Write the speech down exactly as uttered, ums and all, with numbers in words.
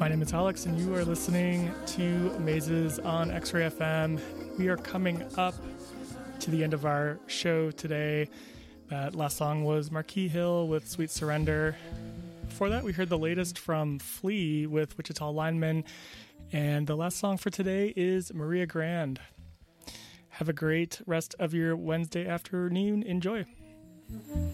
My name is Alex, and you are listening to Mazes on X-Ray F M. We are coming up to the end of our show today. That last song was Marquee Hill with Sweet Surrender. Before that, we heard the latest from Flea with Wichita Lineman. And the last song for today is Maria Grande. Have a great rest of your Wednesday afternoon. Enjoy.